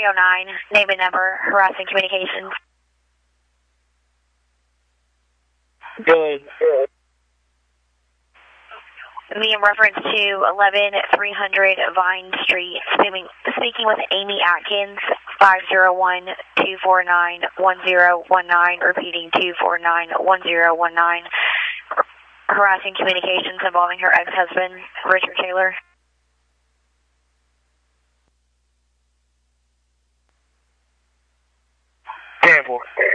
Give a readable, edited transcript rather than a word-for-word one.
309, name and number, harassing communications. Good. Me in reference to 11300 Vine Street, speaking with Amy Atkins, 501-249-1019, repeating 249-1019, harassing communications involving her ex-husband, Richard Taylor. Careful.